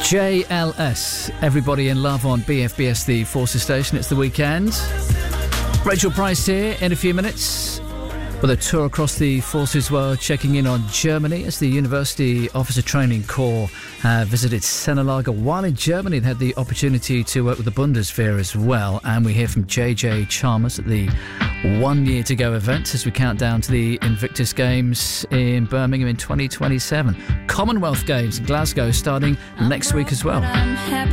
JLS, Everybody in Love on BFBS, the Forces station. It's the weekend. Rachel Price here in a few minutes with a tour across the Forces world, checking in on Germany as the University Officer Training Corps visited Sennelager. While in Germany, they had the opportunity to work with the Bundeswehr as well. And we hear from JJ Chalmers at the 1 year to go event as we count down to the Invictus Games in Birmingham in 2027. Commonwealth Games in Glasgow starting next week as well.